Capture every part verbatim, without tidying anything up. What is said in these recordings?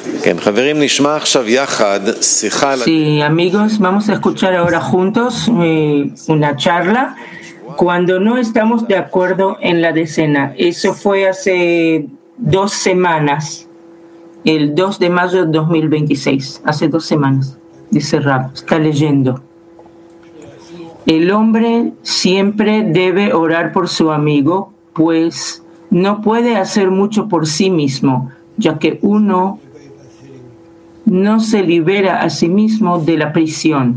Sí, amigos, vamos a escuchar ahora juntos eh, una charla cuando no estamos de acuerdo en la decena. Eso fue hace dos semanas, el dos de mayo de dos mil veintiséis, hace dos semanas, dice Rab, está leyendo. El hombre siempre debe orar por su amigo, pues no puede hacer mucho por sí mismo, ya que uno no se libera a sí mismo de la prisión.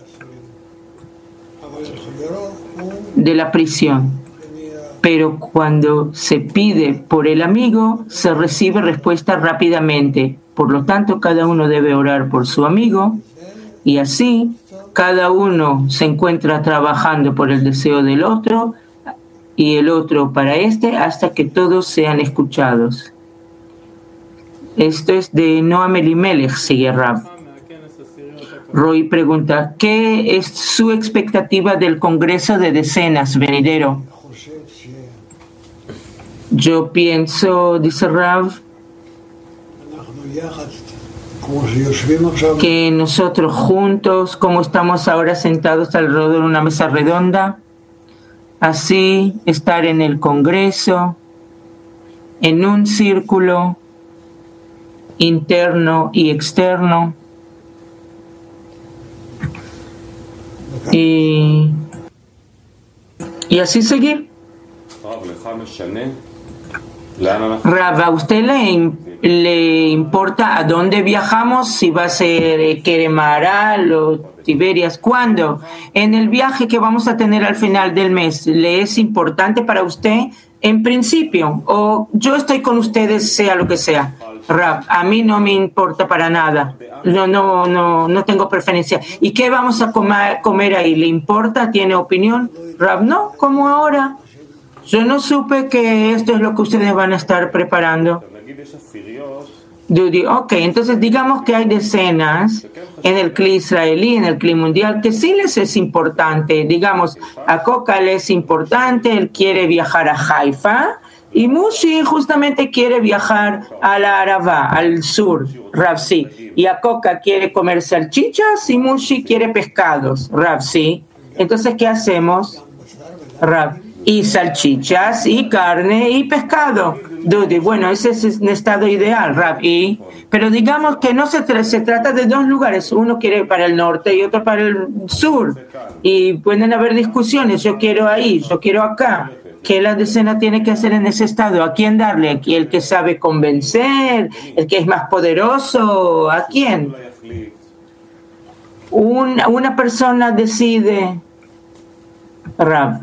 De la prisión. Pero cuando se pide por el amigo, se recibe respuesta rápidamente. Por lo tanto, cada uno debe orar por su amigo y así cada uno se encuentra trabajando por el deseo del otro y el otro para este hasta que todos sean escuchados. Esto es de Noam Elimelech, sigue Rab. Roy pregunta, ¿qué es su expectativa del Congreso de Decenas venidero? Yo pienso, dice Rab, que nosotros juntos, como estamos ahora sentados alrededor de una mesa redonda, así estar en el Congreso, en un círculo interno y externo, y, y así seguir. Rav, ¿a usted le, le importa a dónde viajamos? Si va a ser Keremaral o Tiberias. ¿Cuándo? En el viaje que vamos a tener al final del mes, ¿le es importante para usted? En principio, o yo estoy con ustedes sea lo que sea. Rav, a mí no me importa para nada. No, no, no, no tengo preferencia. ¿Y qué vamos a comer, comer ahí? ¿Le importa? ¿Tiene opinión? Rav, no, como ahora. Yo no supe que esto es lo que ustedes van a estar preparando. Dudy, ok, entonces digamos que hay decenas en el cli israelí, en el cli mundial, que sí les es importante. Digamos, a Coca le es importante, él quiere viajar a Haifa, y Mushi justamente quiere viajar a la Arava, al sur, Rav, sí. Y a Coca quiere comer salchichas y Mushi quiere pescados, Rav, sí. Entonces, ¿qué hacemos, Rav? Y salchichas, y carne, y pescado. Dudy, bueno, ese es un estado ideal, Rav. Y, pero digamos que no se, tra- se trata de dos lugares. Uno quiere para el norte y otro para el sur. Y pueden haber discusiones. Yo quiero ahí, yo quiero acá. ¿Qué la decena tiene que hacer en ese estado? ¿A quién darle? ¿Aquí el que sabe convencer? ¿El que es más poderoso? ¿A quién? Una, una persona decide, Rav.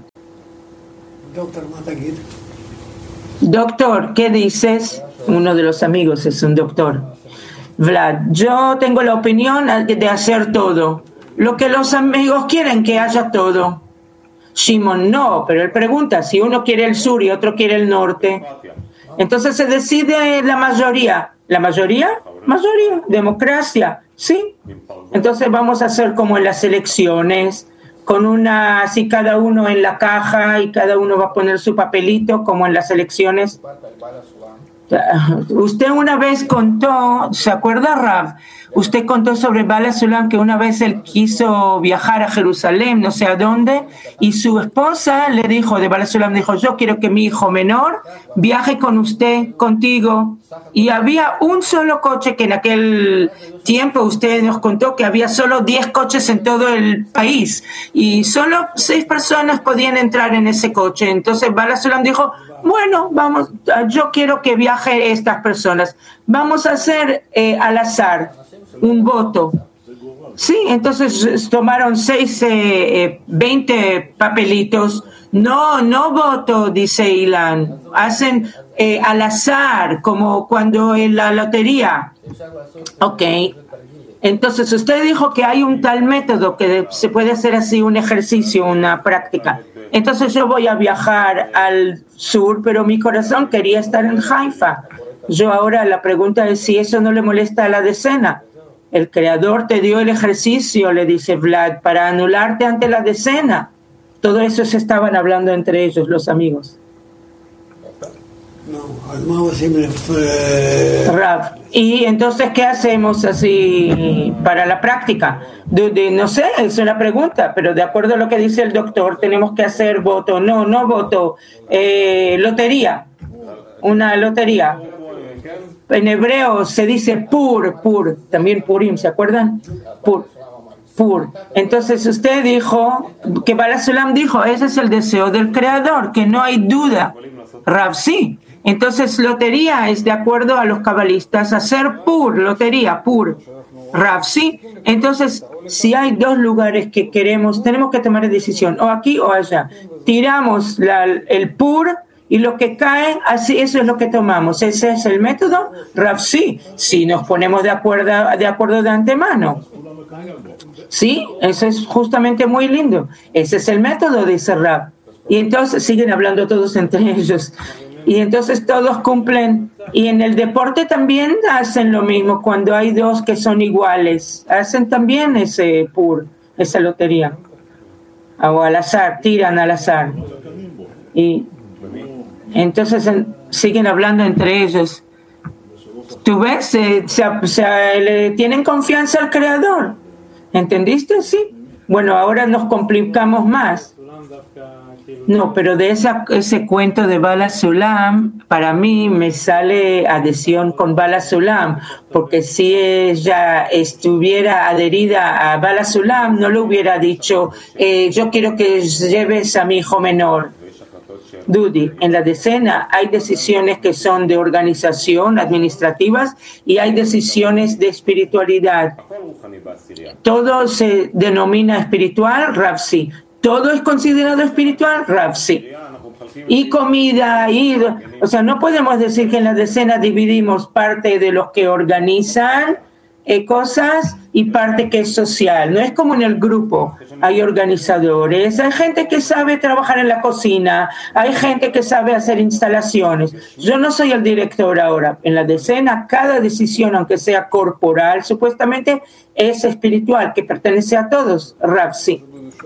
Doctor, ¿qué dices? Uno de los amigos es un doctor. Vlad, yo tengo la opinión de hacer todo. Lo que los amigos quieren, que haya todo. Shimon, no, pero él pregunta, si uno quiere el sur y otro quiere el norte, entonces se decide la mayoría. ¿La mayoría? Mayoría, democracia, sí. Entonces vamos a hacer como en las elecciones, con una, así cada uno en la caja y cada uno va a poner su papelito, como en las elecciones. Usted una vez contó, ¿se acuerda, Rav? Usted contó sobre Bala Sulam que una vez él quiso viajar a Jerusalén, no sé a dónde, y su esposa le dijo, de Bala Sulam, dijo, yo quiero que mi hijo menor viaje con usted, contigo. Y había un solo coche, que en aquel tiempo usted nos contó que había solo diez coches en todo el país, y solo seis personas podían entrar en ese coche. Entonces Bala Sulam dijo, bueno, vamos, yo quiero que viaje estas personas. Vamos a hacer eh, al azar un voto. Sí, entonces tomaron seis, eh, eh, veinte papelitos. No, no voto, dice Ilan. Hacen eh, al azar, como cuando en la lotería. Ok. Entonces usted dijo que hay un tal método que se puede hacer así, un ejercicio, una práctica. Entonces yo voy a viajar al sur, pero mi corazón quería estar en Haifa. Yo ahora la pregunta es si eso no le molesta a la decena. El creador te dio el ejercicio, le dice Vlad, para anularte ante la decena. Todo eso se estaban hablando entre ellos, los amigos. No, Rav, Y entonces, ¿qué hacemos así para la práctica? De, de, no sé, es una pregunta, pero de acuerdo a lo que dice el doctor, tenemos que hacer voto, no, no voto, eh, lotería, una lotería. En hebreo se dice pur, pur, también purim, ¿se acuerdan? Pur, pur. Entonces usted dijo, que Baal HaSulam dijo, ese es el deseo del Creador, que no hay duda. Rav, sí. Entonces, lotería es de acuerdo a los cabalistas, hacer pur, lotería, pur. Rav, sí. Entonces, si hay dos lugares que queremos, tenemos que tomar decisión, o aquí o allá. Tiramos la, el pur y lo que cae, así, eso es lo que tomamos. ¿Ese es el método? Rav, sí. Si nos ponemos de acuerdo, de acuerdo de antemano. Sí, eso es justamente muy lindo. Ese es el método, dice Rav. Y entonces siguen hablando todos entre ellos. Y entonces todos cumplen. Y en el deporte también hacen lo mismo. Cuando hay dos que son iguales, hacen también ese pur, esa lotería. O al azar, tiran al azar. Y entonces en, siguen hablando entre ellos. ¿Tú ves? Se, se, se, le tienen confianza al Creador. ¿Entendiste? Sí. Bueno, ahora nos complicamos más. No, pero de esa, ese cuento de Baal HaSulam, para mí me sale adhesión con Baal HaSulam, porque si ella estuviera adherida a Baal HaSulam, no le hubiera dicho, eh, yo quiero que lleves a mi hijo menor. Dudi, en la decena hay decisiones que son de organización, administrativas, y hay decisiones de espiritualidad. Todo se denomina espiritual, Rav, sí. ¿Todo es considerado espiritual? Rav, sí. Y comida, y, o sea, no podemos decir que en la decena dividimos parte de los que organizan eh, cosas y parte que es social. No es como en el grupo. Hay organizadores, hay gente que sabe trabajar en la cocina, hay gente que sabe hacer instalaciones. Yo no soy el director ahora. En la decena, cada decisión, aunque sea corporal, supuestamente es espiritual, que pertenece a todos. Rav, sí.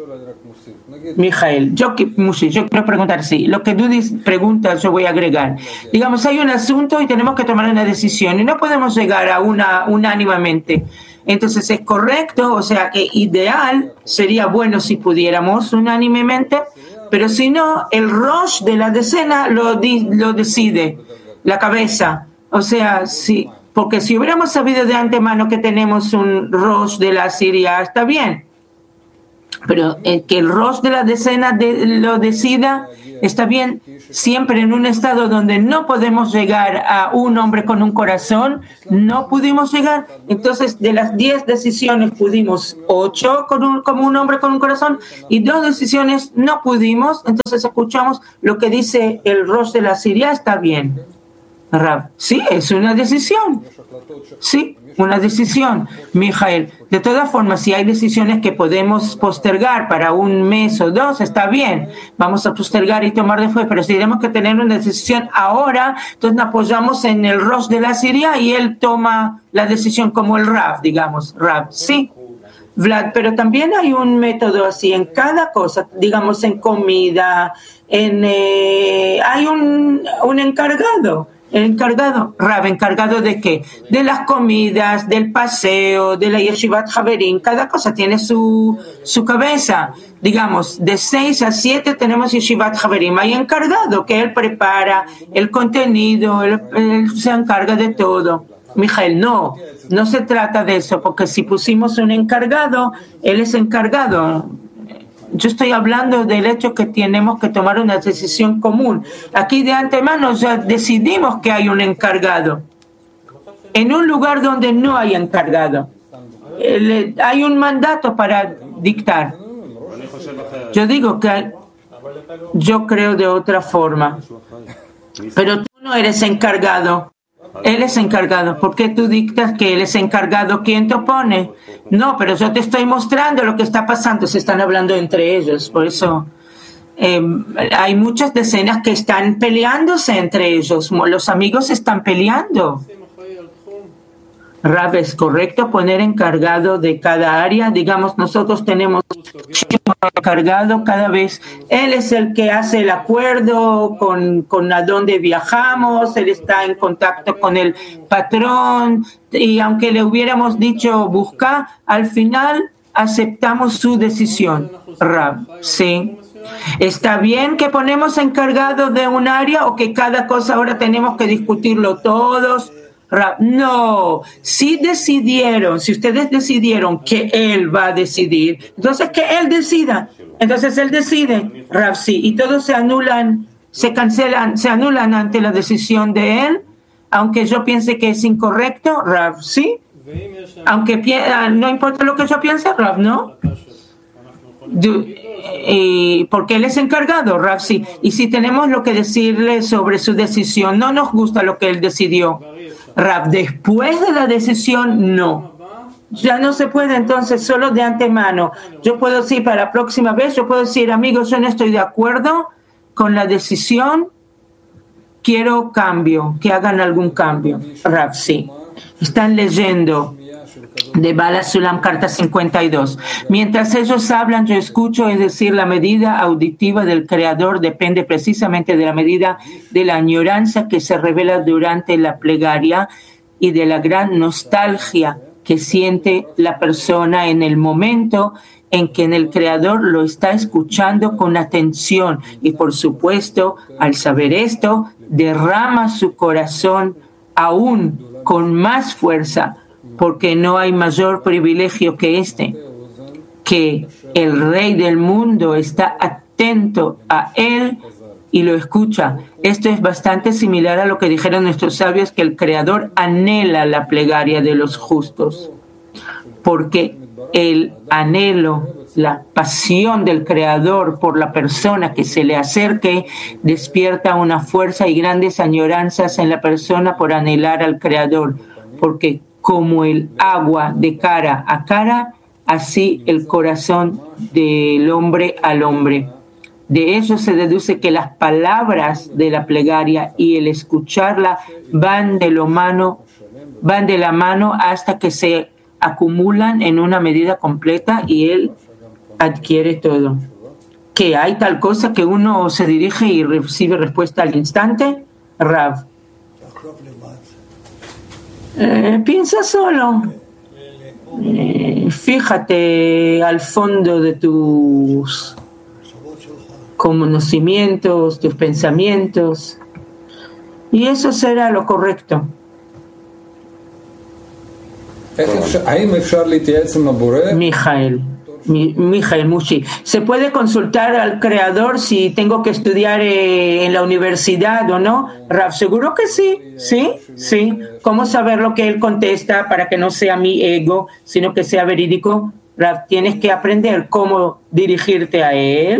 Mijael, yo, yo quiero preguntar, sí, lo que tú preguntas yo voy a agregar. Digamos, hay un asunto y tenemos que tomar una decisión y no podemos llegar a una unánimemente. Entonces es correcto, o sea que ideal sería bueno si pudiéramos unánimemente, pero si no, el rosh de la decena lo, di, lo decide, la cabeza. O sea, sí, porque si hubiéramos sabido de antemano que tenemos un rosh de la Siria, está bien. Pero eh, que el rosh de la decena de, lo decida, está bien, siempre en un estado donde no podemos llegar a un hombre con un corazón, no pudimos llegar. Entonces, de las diez decisiones pudimos ocho con un, como un hombre con un corazón y dos decisiones no pudimos. Entonces, escuchamos lo que dice el rosh de la Siria, está bien. Rab, sí, es una decisión. Sí, una decisión, Mijael. De todas formas, si hay decisiones que podemos postergar para un mes o dos, está bien. Vamos a postergar y tomar después, pero si tenemos que tener una decisión ahora, entonces nos apoyamos en el rosh de la Siria y él toma la decisión como el Rav, digamos. Rav, sí. Vlad, pero también hay un método así en cada cosa, digamos en comida, en eh, hay un, un encargado. El encargado, Rav, ¿encargado de qué? De las comidas, del paseo, de la Yeshivat Haverim. Cada cosa tiene su, su cabeza. Digamos, de seis a siete tenemos Yeshivat Haverim. Hay encargado que él prepara el contenido, él, él se encarga de todo. Mijael, no, no se trata de eso, porque si pusimos un encargado, él es encargado. Yo estoy hablando del hecho que tenemos que tomar una decisión común. Aquí de antemano ya decidimos que hay un encargado. En un lugar donde no hay encargado, hay un mandato para dictar. Yo digo que yo creo de otra forma. Pero tú no eres encargado. Él es encargado. ¿Por qué tú dictas que él es encargado? ¿Quién te opone? No, pero yo te estoy mostrando lo que está pasando. Se están hablando entre ellos. Por eso eh, hay muchas decenas que están peleándose entre ellos. Los amigos están peleando. Rav, ¿es correcto poner encargado de cada área? Digamos, nosotros tenemos encargado cada vez. Él es el que hace el acuerdo con, con a dónde viajamos, él está en contacto con el patrón y aunque le hubiéramos dicho busca, al final aceptamos su decisión. Rab, sí. ¿Está bien que ponemos encargado de un área o que cada cosa ahora tenemos que discutirlo todos? Rab, no, si decidieron, si ustedes decidieron que él va a decidir, entonces que él decida, entonces él decide, Rab, sí, y todos se anulan, se cancelan, se anulan ante la decisión de él, aunque yo piense que es incorrecto, Rab, sí, aunque no importa lo que yo piense, Rab, ¿no? Y porque él es encargado, Rab, sí, y si tenemos lo que decirle sobre su decisión, no nos gusta lo que él decidió, Rab, después de la decisión, no. Ya no se puede, entonces, solo de antemano. Yo puedo decir para la próxima vez, yo puedo decir, amigos, yo no estoy de acuerdo con la decisión, quiero cambio, que hagan algún cambio. Rab, sí. Están leyendo de Bala Sulam, carta cincuenta y dos. Mientras ellos hablan, yo escucho, es decir, la medida auditiva del Creador depende precisamente de la medida de la añoranza que se revela durante la plegaria y de la gran nostalgia que siente la persona en el momento en que en el Creador lo está escuchando con atención. Y por supuesto, al saber esto, derrama su corazón aún con más fuerza, porque no hay mayor privilegio que este, que el Rey del mundo está atento a él y lo escucha. Esto es bastante similar a lo que dijeron nuestros sabios, que el Creador anhela la plegaria de los justos, porque el anhelo, la pasión del Creador por la persona que se le acerque, despierta una fuerza y grandes añoranzas en la persona por anhelar al Creador, porque como el agua de cara a cara, así el corazón del hombre al hombre. De ello se deduce que las palabras de la plegaria y el escucharla van de, lo mano, van de la mano hasta que se acumulan en una medida completa y él adquiere todo. ¿Que hay tal cosa que uno se dirige y recibe respuesta al instante? Rav. Eh, piensa solo. Eh, fíjate al fondo de tus conocimientos, tus pensamientos, y eso será lo correcto. Mijael, Mi, Mijael Mushi, ¿se puede consultar al Creador si tengo que estudiar eh, en la universidad o no? Rav, seguro que sí, sí, sí. ¿Cómo saber lo que él contesta para que no sea mi ego, sino que sea verídico? Rav, tienes que aprender cómo dirigirte a él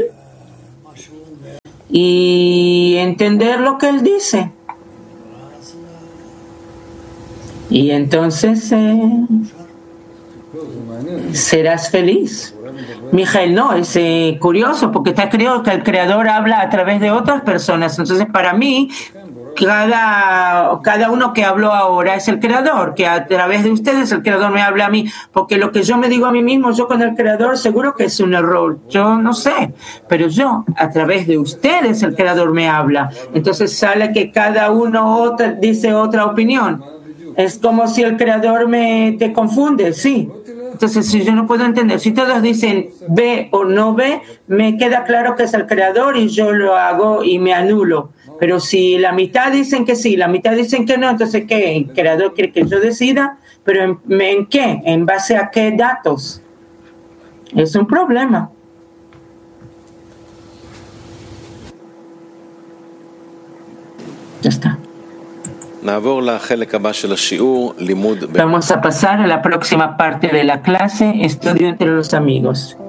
y entender lo que él dice. Y entonces eh, serás feliz. Mijael, no, es eh, curioso porque está creído que el Creador habla a través de otras personas. Entonces, para mí, cada, cada uno que habló ahora es el Creador, que a través de ustedes el Creador me habla a mí, porque lo que yo me digo a mí mismo, yo con el Creador, seguro que es un error, yo no sé, pero yo, a través de ustedes el Creador me habla. Entonces sale que cada uno otra, dice otra opinión. Es como si el Creador me te confunde, sí. Entonces, si yo no puedo entender, si todos dicen ve o no ve, me queda claro que es el Creador y yo lo hago y me anulo. Pero si la mitad dicen que sí, la mitad dicen que no, entonces ¿qué? ¿El Creador quiere que yo decida? ¿Pero en, en qué? ¿En base a qué datos? Es un problema. Ya está. Vamos a pasar a la próxima parte de la clase, estudio entre los amigos.